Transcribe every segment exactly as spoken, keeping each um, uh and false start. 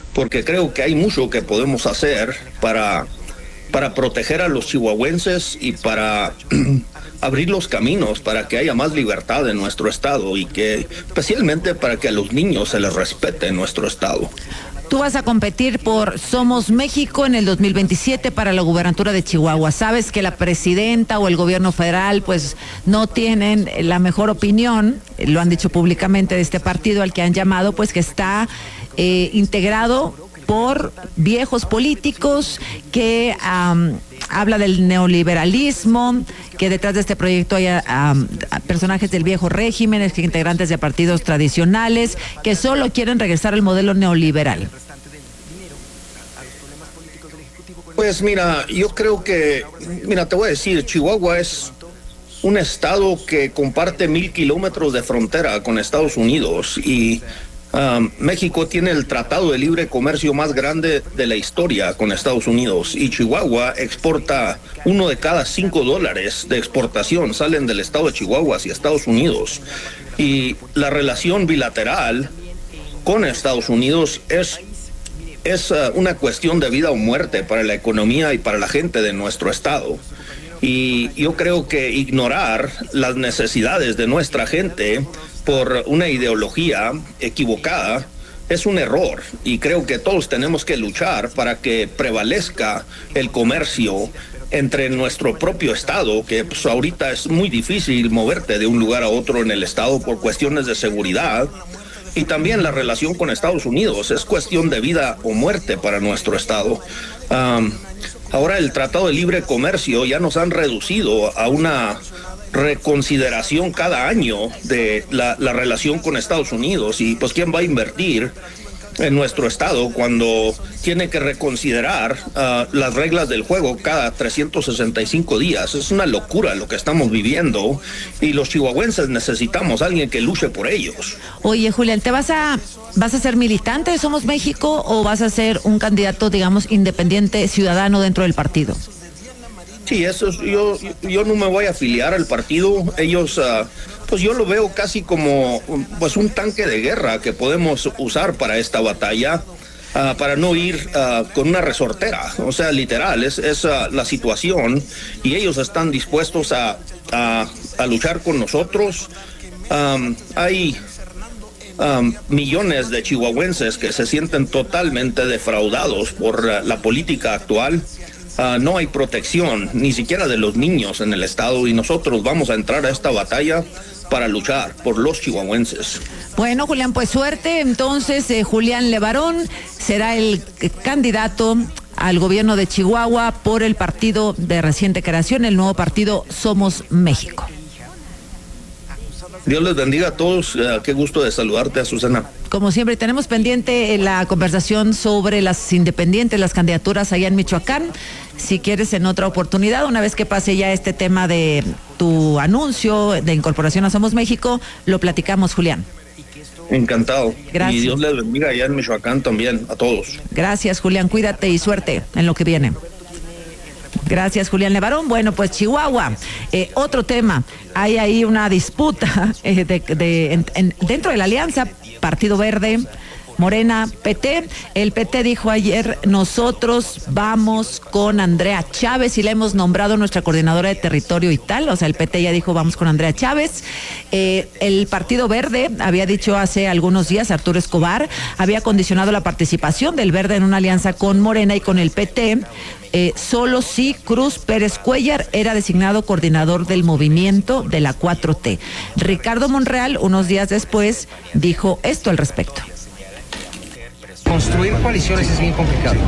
porque creo que hay mucho que podemos hacer para, para proteger a los chihuahuenses y para abrir los caminos para que haya más libertad en nuestro estado y que especialmente para que a los niños se les respete en nuestro estado. Tú vas a competir por Somos México en el dos mil veintisiete para la gubernatura de Chihuahua. Sabes que la presidenta o el gobierno federal pues no tienen la mejor opinión, lo han dicho públicamente, de este partido al que han llamado pues que está eh, integrado por viejos políticos, que um, habla del neoliberalismo, que detrás de este proyecto hay um, personajes del viejo régimen, integrantes de partidos tradicionales, que solo quieren regresar al modelo neoliberal. Pues mira, yo creo que, mira, te voy a decir, Chihuahua es un estado que comparte mil kilómetros de frontera con Estados Unidos y Um, México tiene el tratado de libre comercio más grande de la historia con Estados Unidos y Chihuahua exporta uno de cada cinco dólares de exportación salen del estado de Chihuahua hacia Estados Unidos, y la relación bilateral con Estados Unidos es, es uh, una cuestión de vida o muerte para la economía y para la gente de nuestro estado. Y yo creo que ignorar las necesidades de nuestra gente por una ideología equivocada es un error, y creo que todos tenemos que luchar para que prevalezca el comercio entre nuestro propio estado, que pues ahorita es muy difícil moverte de un lugar a otro en el estado por cuestiones de seguridad, y también la relación con Estados Unidos es cuestión de vida o muerte para nuestro estado. Um, ahora el Tratado de Libre Comercio ya nos han reducido a una reconsideración cada año de la, la relación con Estados Unidos, y pues quién va a invertir en nuestro estado cuando tiene que reconsiderar uh, las reglas del juego cada trescientos sesenta y cinco días. Es una locura lo que estamos viviendo, y los chihuahuenses necesitamos a alguien que luche por ellos. Oye, Julián, ¿te vas a vas a ser militante de Somos México o vas a ser un candidato, digamos, independiente, ciudadano dentro del partido? Sí, eso es, yo, yo no me voy a afiliar al partido. Ellos, uh, pues yo lo veo casi como pues un tanque de guerra que podemos usar para esta batalla, uh, para no ir uh, con una resortera. O sea, literal, es, es uh, la situación, y ellos están dispuestos a, a, a luchar con nosotros. Um, hay um, millones de chihuahuenses que se sienten totalmente defraudados por uh, la política actual. Uh, no hay protección, ni siquiera de los niños en el estado, y nosotros vamos a entrar a esta batalla para luchar por los chihuahuenses. Bueno, Julián, pues suerte. Entonces, eh, Julián Levarón será el eh, candidato al gobierno de Chihuahua por el partido de reciente creación, el nuevo partido Somos México. Dios les bendiga a todos. Uh, qué gusto de saludarte, Azucena. Como siempre, tenemos pendiente la conversación sobre las independientes, las candidaturas allá en Michoacán. Si quieres, en otra oportunidad, una vez que pase ya este tema de tu anuncio de incorporación a Somos México, lo platicamos, Julián. Encantado. Gracias. Y Dios les bendiga allá en Michoacán también, a todos. Gracias, Julián. Cuídate y suerte en lo que viene. Gracias, Julián Levarón. Bueno, pues Chihuahua, eh, otro tema. Hay ahí una disputa eh, de, de, en, en, dentro de la alianza Partido Verde, Morena, P T. El P T dijo ayer, nosotros vamos con Andrea Chávez, y la hemos nombrado nuestra coordinadora de territorio y tal. O sea, el P T ya dijo, vamos con Andrea Chávez. Eh, el Partido Verde había dicho hace algunos días, Arturo Escobar, había condicionado la participación del Verde en una alianza con Morena y con el P T, eh, solo si Cruz Pérez Cuellar era designado coordinador del movimiento de la cuatro T. Ricardo Monreal, unos días después, dijo esto al respecto. Construir coaliciones es bien complicado.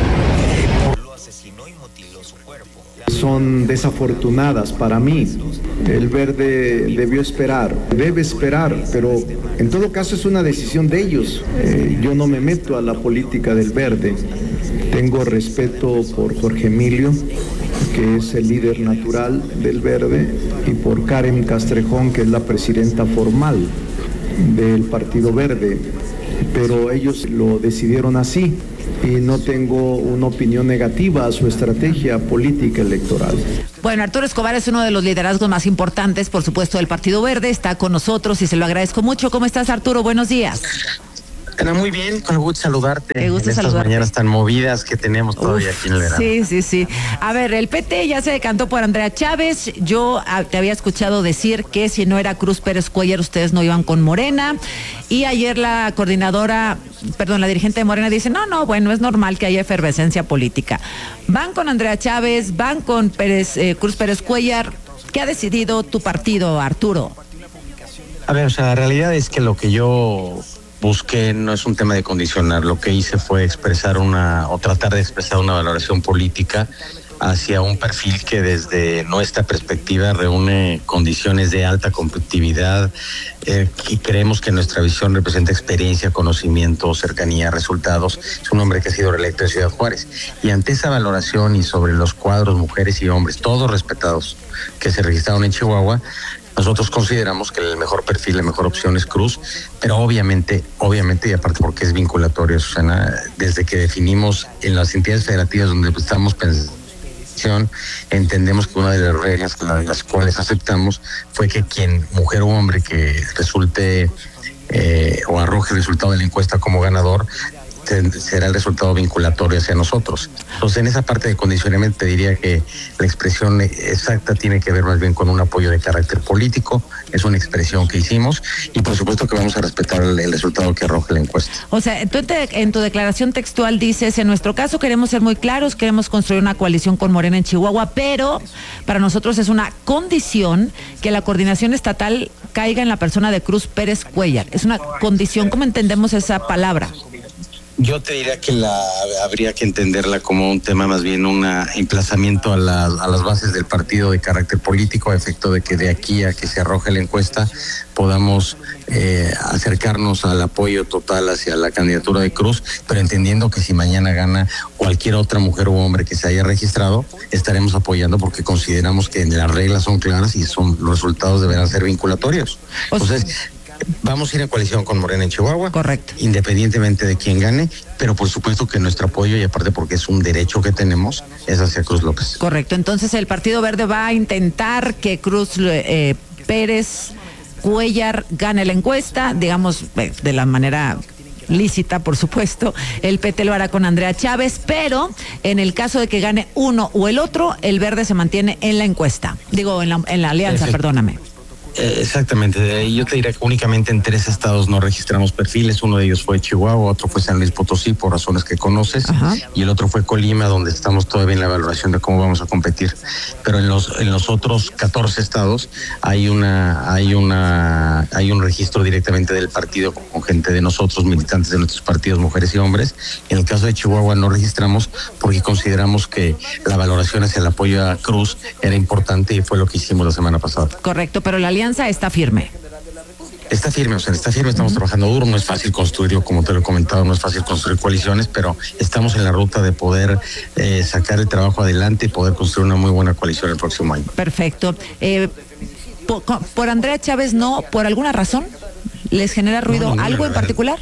Son desafortunadas para mí. El Verde debió esperar, debe esperar, pero en todo caso es una decisión de ellos. Eh, yo no me meto a la política del Verde. Tengo respeto por Jorge Emilio, que es el líder natural del Verde, y por Karen Castrejón, que es la presidenta formal del Partido Verde. Pero ellos lo decidieron así, y no tengo una opinión negativa a su estrategia política electoral. Bueno, Arturo Escobar es uno de los liderazgos más importantes, por supuesto, del Partido Verde. Está con nosotros y se lo agradezco mucho. ¿Cómo estás, Arturo? Buenos días. Ana, muy bien, con el gusto de saludarte. Me gusta en estas saludarte. mañanas tan movidas que tenemos todavía Uf, aquí en el verano. Sí, sí, sí. A ver, el P T ya se decantó por Andrea Chávez. Yo ah, te había escuchado decir que si no era Cruz Pérez Cuellar, ustedes no iban con Morena. Y ayer la coordinadora, perdón, la dirigente de Morena dice, no, no, bueno, es normal que haya efervescencia política. Van con Andrea Chávez, van con Pérez, eh, Cruz Pérez Cuellar. ¿Qué ha decidido tu partido, Arturo? A ver, o sea, la realidad es que lo que yo busqué no es un tema de condicionar. Lo que hice fue expresar una, o tratar de expresar una valoración política hacia un perfil que desde nuestra perspectiva reúne condiciones de alta competitividad eh, y creemos que nuestra visión representa experiencia, conocimiento, cercanía, resultados. Es un hombre que ha sido reelecto en Ciudad Juárez. Y ante esa valoración y sobre los cuadros, mujeres y hombres, todos respetados, que se registraron en Chihuahua, nosotros consideramos que el mejor perfil, la mejor opción es Cruz, pero obviamente, obviamente, y aparte porque es vinculatorio, Susana, desde que definimos en las entidades federativas donde estamos pensando, entendemos que una de las reglas de las cuales aceptamos fue que quien, mujer o hombre, que resulte eh, o arroje el resultado de la encuesta como ganador, será el resultado vinculatorio hacia nosotros. Entonces, en esa parte de condicionamiento te diría que la expresión exacta tiene que ver más bien con un apoyo de carácter político. Es una expresión que hicimos y por supuesto que vamos a respetar el, el resultado que arroje la encuesta. O sea, tú te, en tu declaración textual dices, en nuestro caso queremos ser muy claros, queremos construir una coalición con Morena en Chihuahua, pero para nosotros es una condición que la coordinación estatal caiga en la persona de Cruz Pérez Cuellar. Es una condición. ¿Cómo entendemos esa palabra? Yo te diría que la habría que entenderla como un tema más bien un emplazamiento a, la, a las bases del partido de carácter político, a efecto de que de aquí a que se arroje la encuesta podamos eh, acercarnos al apoyo total hacia la candidatura de Cruz, pero entendiendo que si mañana gana cualquier otra mujer u hombre que se haya registrado, estaremos apoyando porque consideramos que las reglas son claras y son los resultados deberán ser vinculatorios. Entonces, vamos a ir en coalición con Morena en Chihuahua. Correcto. Independientemente de quién gane, pero por supuesto que nuestro apoyo, y aparte porque es un derecho que tenemos, es hacia Cruz López. Correcto. Entonces el Partido Verde va a intentar que Cruz eh, Pérez Cuellar gane la encuesta, digamos, de la manera lícita, por supuesto. El P T lo hará con Andrea Chávez, pero en el caso de que gane uno o el otro, el Verde se mantiene en la encuesta. Digo, en la, en la alianza, Perfecto. perdóname. Eh, exactamente, yo te diría que únicamente en tres estados no registramos perfiles. Uno de ellos fue Chihuahua, otro fue San Luis Potosí, por razones que conoces. Ajá. Y el otro fue Colima, donde estamos todavía en la evaluación de cómo vamos a competir. Pero en los en los otros catorce estados hay una hay una hay un registro directamente del partido con gente de nosotros, militantes de nuestros partidos, mujeres y hombres. En el caso de Chihuahua no registramos porque consideramos que la valoración hacia el apoyo a Cruz era importante y fue lo que hicimos la semana pasada. Correcto, pero la alianza está firme. Está firme, o sea, está firme, estamos uh-huh. trabajando duro, no es fácil construir, como te lo he comentado, no es fácil construir coaliciones, pero estamos en la ruta de poder eh, sacar el trabajo adelante y poder construir una muy buena coalición el próximo año. Perfecto. Eh, por, por Andrea Chávez, ¿no? ¿Por alguna razón? ¿Les genera ruido no, no, algo en particular?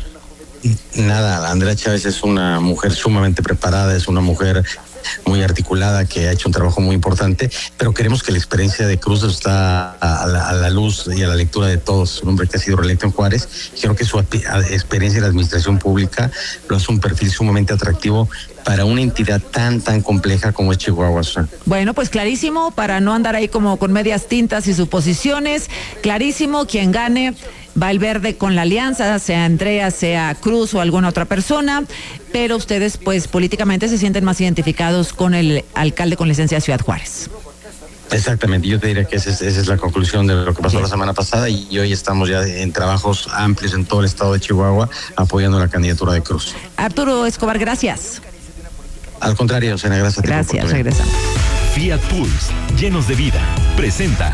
Nada, Andrea Chávez es una mujer sumamente preparada, es una mujer muy articulada, que ha hecho un trabajo muy importante, pero queremos que la experiencia de Cruz está a la, a la luz y a la lectura de todos. Un hombre que ha sido reelecto en Juárez, creo que su experiencia en la administración pública lo hace un perfil sumamente atractivo para una entidad tan, tan compleja como es Chihuahua. Bueno, pues clarísimo, para no andar ahí como con medias tintas y suposiciones, clarísimo, quien gane va el Verde con la alianza, sea Andrea, sea Cruz o alguna otra persona, pero ustedes pues políticamente se sienten más identificados con el alcalde con licencia de Ciudad Juárez. Exactamente, yo te diría que esa es, esa es la conclusión de lo que pasó la semana pasada y hoy estamos ya en trabajos amplios en todo el estado de Chihuahua apoyando la candidatura de Cruz. Arturo Escobar, gracias. Al contrario, Sena, gracias a ti. Gracias, regresamos. Fiat Pulse, llenos de vida, presenta.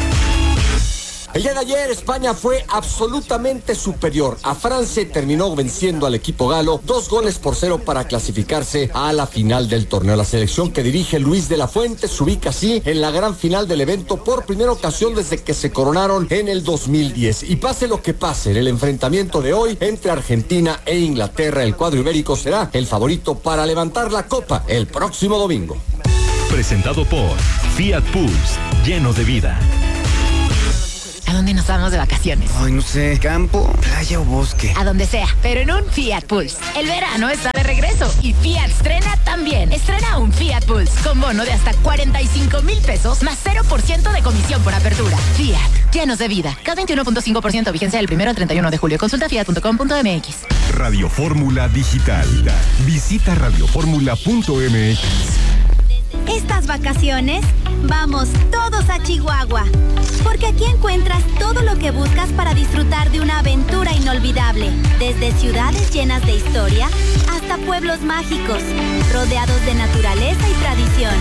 El día de ayer España fue absolutamente superior a Francia y terminó venciendo al equipo galo dos goles por cero para clasificarse a la final del torneo. La selección que dirige Luis de la Fuente se ubica así en la gran final del evento por primera ocasión desde que se coronaron en el dos mil diez. Y pase lo que pase en el enfrentamiento de hoy entre Argentina e Inglaterra, el cuadro ibérico será el favorito para levantar la copa el próximo domingo. Presentado por Fiat Pulse, llenos de vida. ¿A dónde nos vamos de vacaciones? Ay, no sé, campo, playa o bosque. A donde sea, pero en un Fiat Pulse. El verano está de regreso y Fiat estrena también. Estrena un Fiat Pulse con bono de hasta cuarenta y cinco mil pesos más cero por ciento de comisión por apertura. Fiat, llenos de vida. K veintiuno punto cinco por ciento vigencia del primero al treinta y uno de julio. Consulta fiat punto com punto m x. Radio Fórmula Digital. Visita radio fórmula punto m x. Estas vacaciones, vamos todos a Chihuahua, porque aquí encuentras todo lo que buscas para disfrutar de una aventura inolvidable, desde ciudades llenas de historia hasta pueblos mágicos, rodeados de naturaleza y tradición.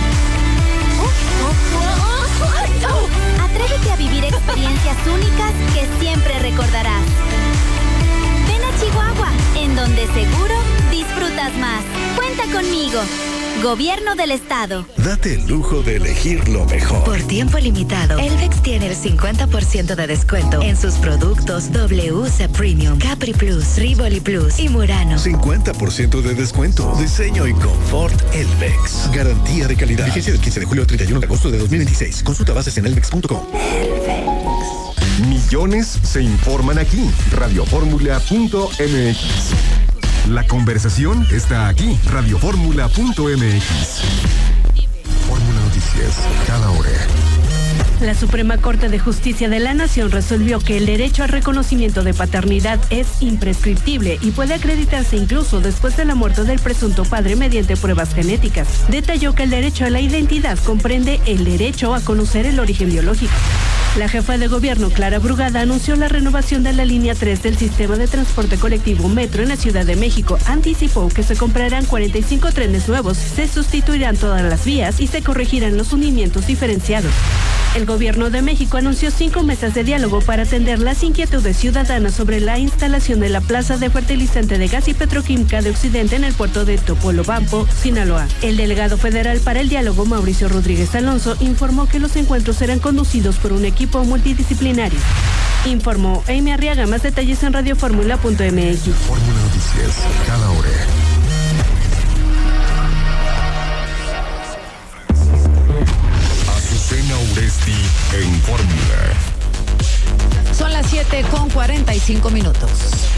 Atrévete a vivir experiencias únicas que siempre recordarás. Ven a Chihuahua, en donde seguro disfrutas más. Cuenta conmigo. Gobierno del Estado. Date el lujo de elegir lo mejor. Por tiempo limitado, Elvex tiene el cincuenta por ciento de descuento en sus productos W C Premium, Capri Plus, Rivoli Plus y Murano. cincuenta por ciento de descuento. Diseño y confort Elvex. Garantía de calidad. Vigencia del quince de julio al treinta y uno de agosto de dos mil veintiséis. Consulta bases en elvex punto com. Millones se informan aquí. radio fórmula punto m x. La conversación está aquí. radio fórmula punto m x. Fórmula Noticias, cada hora. La Suprema Corte de Justicia de la Nación resolvió que el derecho al reconocimiento de paternidad es imprescriptible y puede acreditarse incluso después de la muerte del presunto padre mediante pruebas genéticas. Detalló que el derecho a la identidad comprende el derecho a conocer el origen biológico. La jefa de gobierno, Clara Brugada, anunció la renovación de la línea tres del sistema de transporte colectivo Metro en la Ciudad de México. Anticipó que se comprarán cuarenta y cinco trenes nuevos, se sustituirán todas las vías y se corregirán los hundimientos diferenciados. El gobierno de México anunció cinco mesas de diálogo para atender las inquietudes ciudadanas sobre la instalación de la plaza de fertilizante de gas y petroquímica de Occidente en el puerto de Topolobampo, Sinaloa. El delegado federal para el diálogo, Mauricio Rodríguez Alonso, informó que los encuentros serán conducidos por un equipo multidisciplinario. Informó Amy Arriaga. Más detalles en radio fórmula punto m x. Fórmula Noticias, cada hora. Azucena Uresti en Fórmula. Son las siete con cuarenta y cinco minutos.